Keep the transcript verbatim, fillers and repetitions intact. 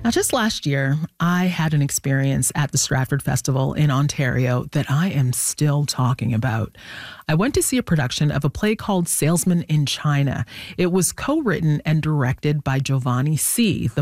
Now, just last year, I had an experience at the Stratford Festival in Ontario that I am still talking about. I went to see a production of a play called Salesman in China. It was co-written and directed by Giovanni C., the